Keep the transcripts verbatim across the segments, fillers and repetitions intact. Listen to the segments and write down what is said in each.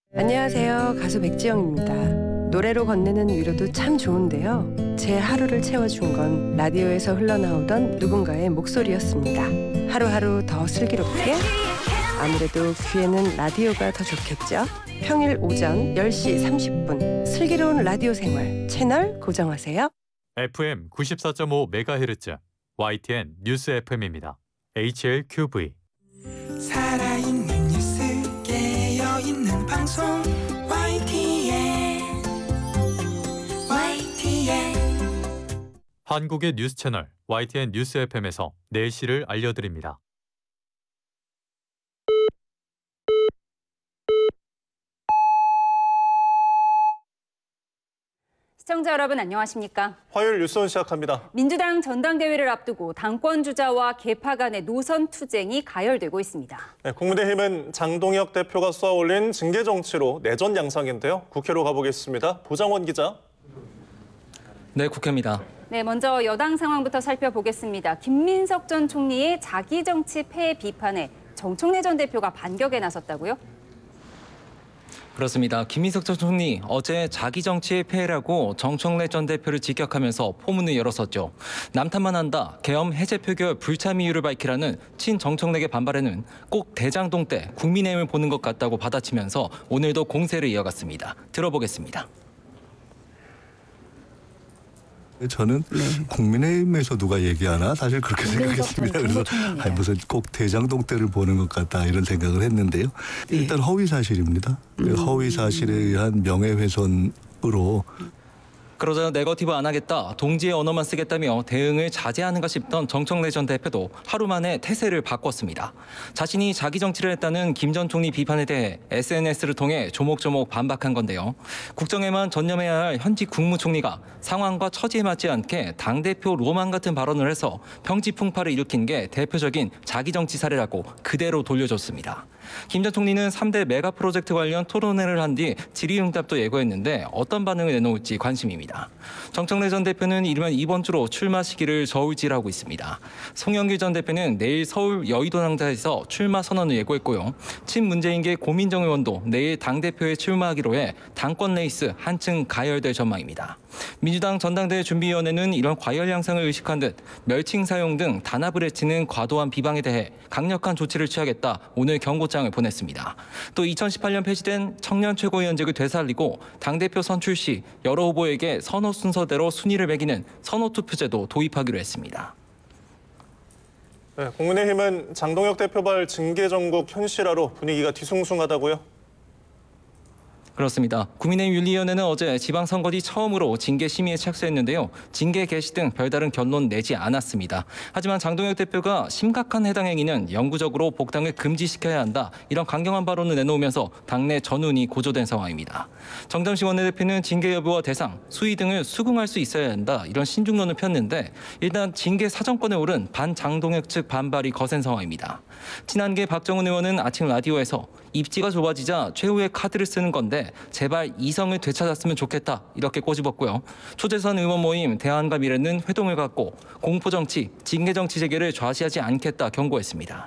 안녕하세요. 가수 백지영입니다. 노래로 건네는 위로도 참 좋은데요. 제 하루를 채워준 건 라디오에서 흘러나오던 누군가의 목소리였습니다. 하루하루 더 슬기롭게, 아무래도 귀에는 라디오가 더 좋겠죠. 평일 오전 열 시 삼십 분 슬기로운 라디오 생활 채널 고정하세요. 에프엠 구십사 점 오 메가헤르츠 와이티엔 뉴스 에프엠입니다. 에이치엘큐브이 살아있는 뉴스 깨어있는 방송 와이티엔 와이티엔 한국의 뉴스 채널 와이티엔 뉴스 에프엠에서 내일시를 알려드립니다. 시청자 여러분 안녕하십니까? 화요일 뉴스원 시작합니다. 민주당 전당대회를 앞두고 당권 주자와 계파 간의 노선 투쟁이 가열되고 있습니다. 네, 국민의힘은 장동혁 대표가 쏘아올린 징계 정치로 내전 양상인데요. 국회로 가보겠습니다. 보장원 기자. 네, 국회입니다. 네, 먼저 여당 상황부터 살펴보겠습니다. 김민석 전 총리의 자기 정치 폐해 비판에 정청래 전 대표가 반격에 나섰다고요? 그렇습니다. 김민석 전 총리 어제 자기 정치의 폐해라고 정청래 전 대표를 직격하면서 포문을 열었었죠. 남탓만 한다, 계엄 해제 표결 불참 이유를 밝히라는 친정청래계 반발에는 꼭 대장동 때 국민의힘을 보는 것 같다고 받아치면서 오늘도 공세를 이어갔습니다. 들어보겠습니다. 저는 네. 국민의힘에서 누가 얘기하나 사실 그렇게 생각했습니다. 그래서 아니, 무슨 꼭 대장동 때를 보는 것 같다 이런 생각을 했는데요. 네. 일단 허위 사실입니다. 음. 허위 사실에 의한 명예훼손으로 그러자 네거티브 안 하겠다, 동지의 언어만 쓰겠다며 대응을 자제하는가 싶던 정청래 전 대표도 하루 만에 태세를 바꿨습니다. 자신이 자기 정치를 했다는 김 전 총리 비판에 대해 에스엔에스를 통해 조목조목 반박한 건데요. 국정에만 전념해야 할 현직 국무총리가 상황과 처지에 맞지 않게 당대표 로망 같은 발언을 해서 평지 풍파를 일으킨 게 대표적인 자기 정치 사례라고 그대로 돌려줬습니다. 김 전 총리는 삼 대 메가 프로젝트 관련 토론회를 한 뒤 질의응답도 예고했는데 어떤 반응을 내놓을지 관심입니다. 정청래 전 대표는 이르면 이번 주로 출마 시기를 저울질하고 있습니다. 송영길 전 대표는 내일 서울 여의도 당사에서 출마 선언을 예고했고요. 친문재인계 고민정 의원도 내일 당대표에 출마하기로 해 당권 레이스 한층 가열될 전망입니다. 민주당 전당대회 준비위원회는 이런 과열 양상을 의식한 듯 멸칭 사용 등 단합을 해치는 과도한 비방에 대해 강력한 조치를 취하겠다 오늘 경고장을 보냈습니다. 또 이천십팔 년 폐지된 청년 최고위원직을 되살리고 당대표 선출 시 여러 후보에게 선호 순서대로 순위를 매기는 선호투표제도 도입하기로 했습니다. 네, 국민의힘은 장동혁 대표발 징계 정국 현실화로 분위기가 뒤숭숭하다고요? 그렇습니다. 국민의힘 윤리위원회는 어제 지방선거 뒤 처음으로 징계 심의에 착수했는데요. 징계 개시 등 별다른 결론 내지 않았습니다. 하지만 장동혁 대표가 심각한 해당 행위는 영구적으로 복당을 금지시켜야 한다, 이런 강경한 발언을 내놓으면서 당내 전운이 고조된 상황입니다. 정담식 원내대표는 징계 여부와 대상, 수위 등을 수긍할 수 있어야 한다, 이런 신중론을 폈는데 일단 징계 사정권에 오른 반장동혁 측 반발이 거센 상황입니다. 친한계 박정훈 의원은 아침 라디오에서 입지가 좁아지자 최후의 카드를 쓰는 건데 제발 이성을 되찾았으면 좋겠다, 이렇게 꼬집었고요. 초재선 의원 모임 대안과 미래는 회동을 갖고 공포정치, 징계정치 재개를 좌시하지 않겠다 경고했습니다.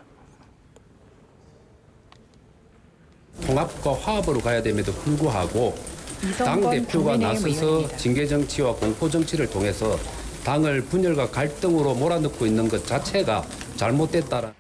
통합과 화합으로 가야 됨에도 불구하고 당대표가 나서서 징계정치와 공포정치를 통해서 당을 분열과 갈등으로 몰아넣고 있는 것 자체가 잘못됐다라.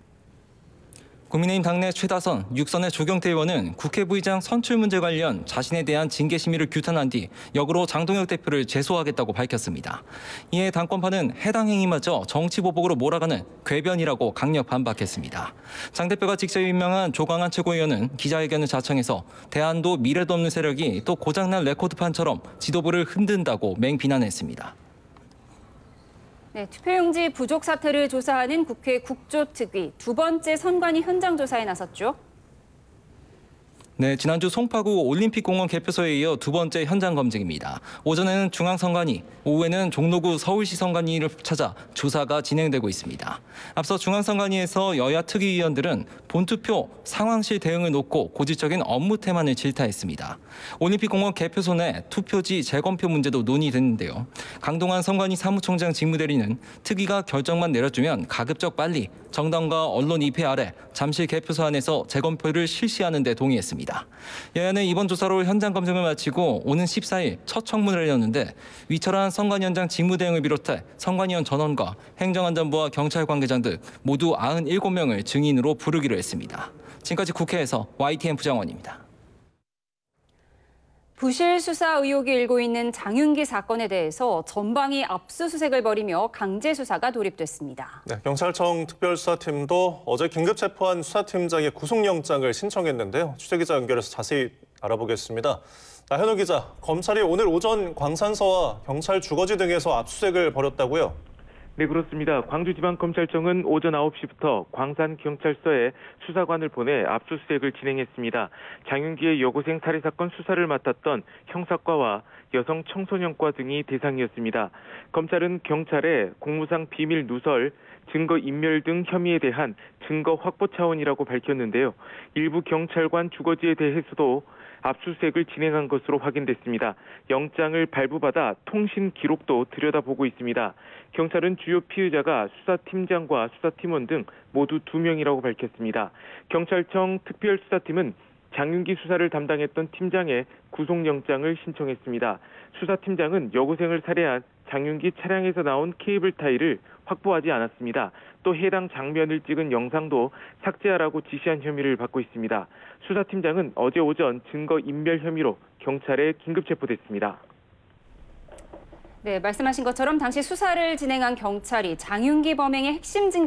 국민의힘 당내 최다선, 육선의 조경태 의원은 국회 부의장 선출 문제 관련 자신에 대한 징계 심의를 규탄한 뒤 역으로 장동혁 대표를 제소하겠다고 밝혔습니다. 이에 당권파는 해당 행위마저 정치보복으로 몰아가는 궤변이라고 강력 반박했습니다. 장 대표가 직접 임명한 조광한 최고위원은 기자회견을 자청해서 대안도 미래도 없는 세력이 또 고장난 레코드판처럼 지도부를 흔든다고 맹비난했습니다. 네, 투표용지 부족 사태를 조사하는 국회 국조특위 두 번째 선관위 현장 조사에 나섰죠. 네, 지난주 송파구 올림픽공원 개표소에 이어 두 번째 현장 검증입니다. 오전에는 중앙선관위, 오후에는 종로구 서울시 선관위를 찾아 조사가 진행되고 있습니다. 앞서 중앙선관위에서 여야 특위위원들은 본투표 상황실 대응을 놓고 고질적인 업무 태만을 질타했습니다. 올림픽공원 개표소 내 투표지 재검표 문제도 논의됐는데요. 강동환 선관위 사무총장 직무대리는 특위가 결정만 내려주면 가급적 빨리 정당과 언론 입회 아래 잠실 개표소 안에서 재검표를 실시하는 데 동의했습니다. 밝혔습니다. 여야는 이번 조사로 현장 검증을 마치고 오는 십사 일 첫 청문회를 열었는데 위철한 선관위원장 직무대행을 비롯해 선관위원 전원과 행정안전부와 경찰 관계자 등 모두 구십칠 명을 증인으로 부르기로 했습니다. 지금까지 국회에서 와이티엔 부장원입니다. 부실 수사 의혹이 일고 있는 장윤기 사건에 대해서 전방위 압수수색을 벌이며 강제 수사가 돌입됐습니다. 네, 경찰청 특별수사팀도 어제 긴급 체포한 수사팀장의 구속영장을 신청했는데요. 취재기자 연결해서 자세히 알아보겠습니다. 현우 기자, 검찰이 오늘 오전 광산서와 경찰 주거지 등에서 압수수색을 벌였다고요? 네, 그렇습니다. 광주지방검찰청은 오전 아홉 시부터 광산경찰서에 수사관을 보내 압수수색을 진행했습니다. 장윤기의 여고생 살해 사건 수사를 맡았던 형사과와 여성 청소년과 등이 대상이었습니다. 검찰은 경찰에 공무상 비밀 누설, 증거 인멸 등 혐의에 대한 증거 확보 차원이라고 밝혔는데요. 일부 경찰관 주거지에 대해서도 압수수색을 진행한 것으로 확인됐습니다. 영장을 발부받아 통신 기록도 들여다보고 있습니다. 경찰은 주요 피의자가 수사팀장과 수사팀원 등 모두 두 명이라고 밝혔습니다. 경찰청 특별수사팀은 장윤기 수사를 담당했던 팀장의 구속영장을 신청했습니다. 수사팀장은 여고생을 살해한 장윤기 차량에서 나온 케이블 타이를 확보하지 않았습니다. 또 해당 장면을 찍은 영상도 삭제하라고 지시한 혐의를 받고 있습니다. 수사팀장은 어제 오전 증거 인멸 혐의로 경찰에 긴급 체포됐습니다. 네, 말씀하신 것처럼 당시 수사를 진행한 경찰이 장윤기 범행의 핵심 증거